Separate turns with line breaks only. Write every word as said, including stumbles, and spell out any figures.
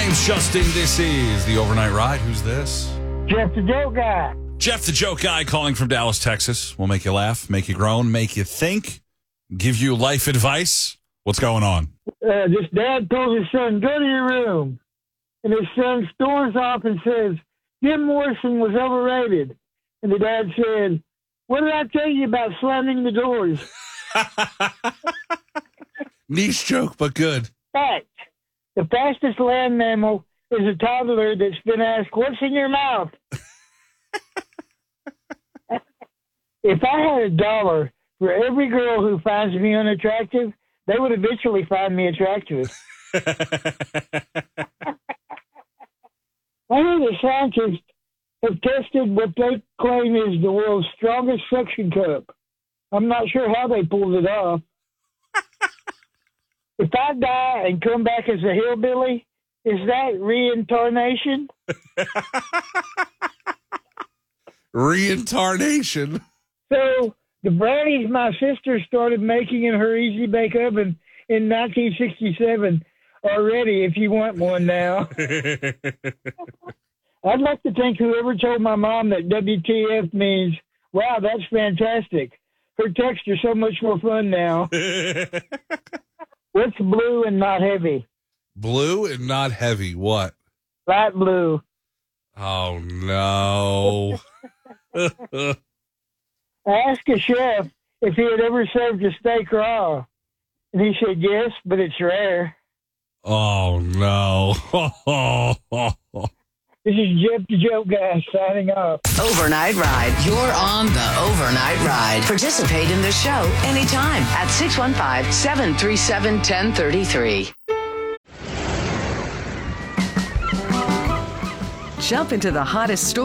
name's Justin. This is the Overnight Ride. Who's this?
Jeff the Joke Guy.
Jeff the Joke Guy calling from Dallas, Texas. We'll make you laugh, make you groan, make you think, give you life advice. What's going on?
Uh, this dad told his son, go to your room. And his son storms off and says, Jim Morrison was overrated. And the dad said, what did I tell you about slamming the doors?
Niche joke, but good.
Fact. The fastest land mammal is a toddler that's been asked, what's in your mouth? If I had a dollar for every girl who finds me unattractive, they would eventually find me attractive. One of the scientists have tested what they claim is the world's strongest suction cup. I'm not sure how they pulled it off. If I die and come back as a hillbilly, is that reincarnation?
Reincarnation.
So the brownies my sister started making in her Easy Bake Oven in nineteen sixty-seven are ready if you want one now. I'd like to think whoever told my mom that W T F means, wow, that's fantastic. Her texts are so much more fun now. What's blue and not heavy?
Blue and not heavy. What?
Light blue.
Oh, no.
I asked a chef if he had ever served a steak raw. And he said, yes, but it's rare.
Oh, no.
This is Jeff the Joke Guy signing off.
Overnight Ride. You're on the Overnight Ride. Participate in the show anytime at six one five, seven three seven, one zero three three.
Jump into the hottest story